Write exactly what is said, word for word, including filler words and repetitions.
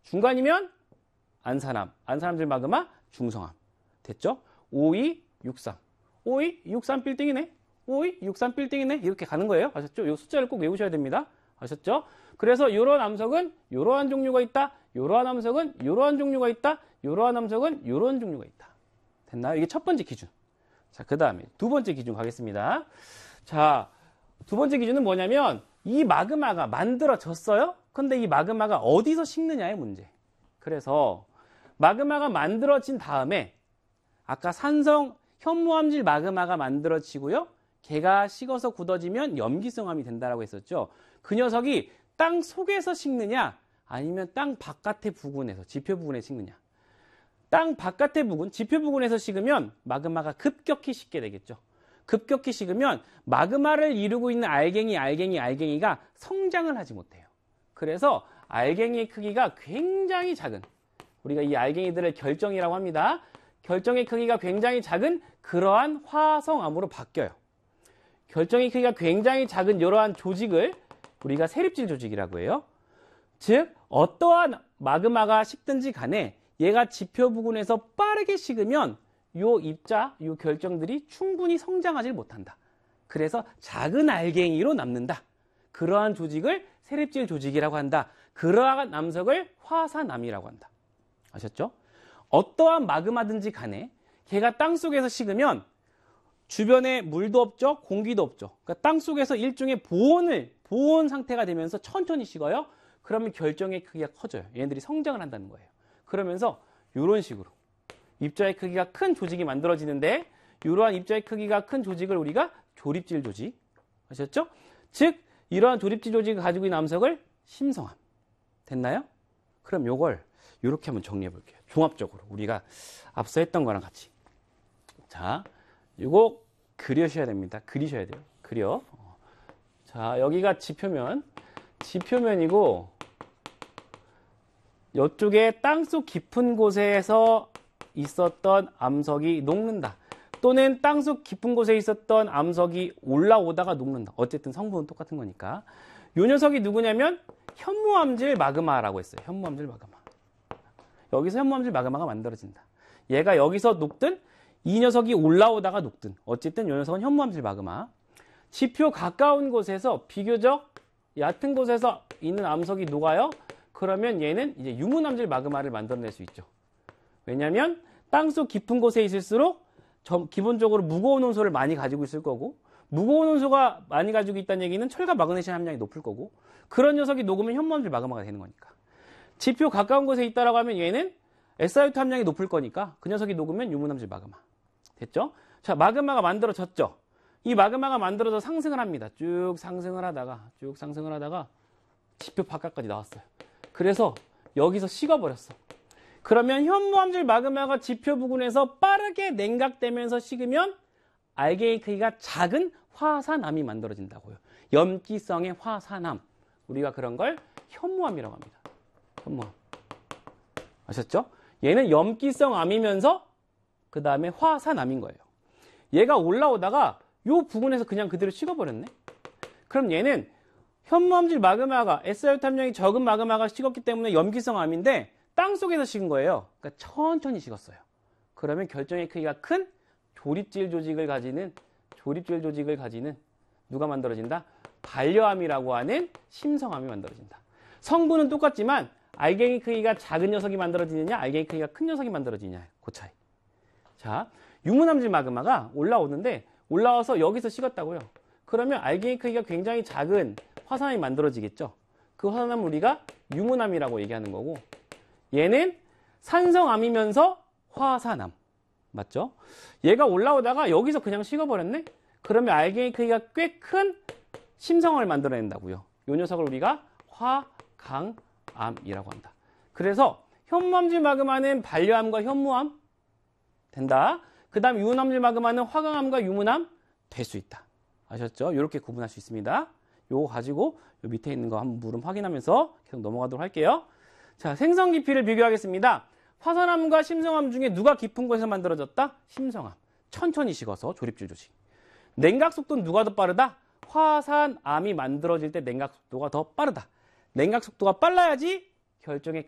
중간이면 안산암, 안산암질 마그마 중성암. 됐죠? 오이육삼. 오이육삼 빌딩이네. 오이육삼 빌딩이네. 이렇게 가는 거예요. 아셨죠? 이 숫자를 꼭 외우셔야 됩니다. 아셨죠? 그래서 이런 암석은 이러한 종류가 있다. 이러한 암석은 이러한 종류가 있다. 이러한 암석은 이런 종류가 있다. 됐나요? 이게 첫 번째 기준. 자, 그 다음에 두 번째 기준 가겠습니다. 자, 두 번째 기준은 뭐냐면 이 마그마가 만들어졌어요. 근데 이 마그마가 어디서 식느냐의 문제. 그래서 마그마가 만들어진 다음에 아까 산성 현무암질 마그마가 만들어지고요. 걔가 식어서 굳어지면 염기성암이 된다라고 했었죠. 그 녀석이 땅 속에서 식느냐 아니면 땅 바깥의 부근에서 지표 부근에 식느냐. 땅 바깥의 부근, 지표 부근에서 식으면 마그마가 급격히 식게 되겠죠. 급격히 식으면 마그마를 이루고 있는 알갱이, 알갱이, 알갱이가 성장을 하지 못해요. 그래서 알갱이의 크기가 굉장히 작은, 우리가 이 알갱이들을 결정이라고 합니다. 결정의 크기가 굉장히 작은 그러한 화성암으로 바뀌어요. 결정의 크기가 굉장히 작은 이러한 조직을 우리가 세립질 조직이라고 해요. 즉 어떠한 마그마가 식든지 간에 얘가 지표 부근에서 빠르게 식으면 요 입자, 요 결정들이 충분히 성장하지 못한다. 그래서 작은 알갱이로 남는다. 그러한 조직을 세립질 조직이라고 한다. 그러한 암석을 화산암이라고 한다. 아셨죠? 어떠한 마그마든지 간에 걔가 땅속에서 식으면 주변에 물도 없죠, 공기도 없죠. 그러니까 땅속에서 일종의 보온을, 보온 상태가 되면서 천천히 식어요. 그러면 결정의 크기가 커져요. 얘네들이 성장을 한다는 거예요. 그러면서 이런 식으로 입자의 크기가 큰 조직이 만들어지는데 이러한 입자의 크기가 큰 조직을 우리가 조립질 조직, 아셨죠? 즉 이러한 조립질 조직을 가지고 있는 암석을 심성암. 됐나요? 그럼 요걸 이렇게 한번 정리해 볼게요. 종합적으로 우리가 앞서 했던 거랑 같이. 자, 요거 그리셔야 됩니다. 그리셔야 돼요. 그려. 자, 여기가 지표면, 지표면이고 이쪽에 땅속 깊은 곳에서 있었던 암석이 녹는다. 또는 땅속 깊은 곳에 있었던 암석이 올라오다가 녹는다. 어쨌든 성분은 똑같은 거니까. 이 녀석이 누구냐면 현무암질 마그마라고 했어요. 현무암질 마그마. 여기서 현무암질 마그마가 만들어진다. 얘가 여기서 녹든 이 녀석이 올라오다가 녹든 어쨌든 이 녀석은 현무암질 마그마. 지표 가까운 곳에서 비교적 얕은 곳에서 있는 암석이 녹아요. 그러면 얘는 이제 유문암질 마그마를 만들어낼 수 있죠. 왜냐하면 땅속 깊은 곳에 있을수록 기본적으로 무거운 원소를 많이 가지고 있을 거고, 무거운 원소가 많이 가지고 있다는 얘기는 철과 마그네슘 함량이 높을 거고, 그런 녀석이 녹으면 현무암질 마그마가 되는 거니까. 지표 가까운 곳에 있다라고 하면 얘는 에스아이오투 함량이 높을 거니까 그 녀석이 녹으면 유문암질 마그마. 됐죠? 자, 마그마가 만들어졌죠. 이 마그마가 만들어져 상승을 합니다. 쭉 상승을 하다가 쭉 상승을 하다가 지표 바깥까지 나왔어요. 그래서 여기서 식어버렸어. 그러면 현무암질 마그마가 지표 부근에서 빠르게 냉각되면서 식으면 알갱이 크기가 작은 화산암이 만들어진다고요. 염기성의 화산암. 우리가 그런 걸 현무암이라고 합니다. 현무암. 아셨죠? 얘는 염기성 암이면서 그 다음에 화산암인 거예요. 얘가 올라오다가 요 부근에서 그냥 그대로 식어버렸네. 그럼 얘는 현무암질 마그마가 에스아이오투 함량이 적은 마그마가 식었기 때문에 염기성 암인데 땅속에서 식은 거예요. 그러니까 천천히 식었어요. 그러면 결정의 크기가 큰 조립질 조직을 가지는 조립질 조직을 가지는 누가 만들어진다? 반려암이라고 하는 심성암이 만들어진다. 성분은 똑같지만 알갱이 크기가 작은 녀석이 만들어지느냐, 알갱이 크기가 큰 녀석이 만들어지느냐, 그 차이. 자, 유문암질 마그마가 올라오는데 올라와서 여기서 식었다고요. 그러면 알갱이 크기가 굉장히 작은 화산암이 만들어지겠죠. 그 화산암을 우리가 유문암이라고 얘기하는 거고, 얘는 산성암이면서 화산암. 맞죠? 얘가 올라오다가 여기서 그냥 식어버렸네? 그러면 알갱이 크기가 꽤 큰 심성암을 만들어낸다고요. 이 녀석을 우리가 화강암이라고 한다. 그래서 현무암질 마그마는 반려암과 현무암 된다. 그 다음 유문암질 마그마는 화강암과 유문암 될 수 있다. 아셨죠? 이렇게 구분할 수 있습니다. 요거 가지고 요 밑에 있는 거 한번 물음 확인하면서 계속 넘어가도록 할게요. 자, 생성 깊이를 비교하겠습니다. 화산암과 심성암 중에 누가 깊은 곳에서 만들어졌다? 심성암. 천천히 식어서 조립질 조직. 냉각 속도는 누가 더 빠르다? 화산암이 만들어질 때 냉각 속도가 더 빠르다. 냉각 속도가 빨라야지 결정의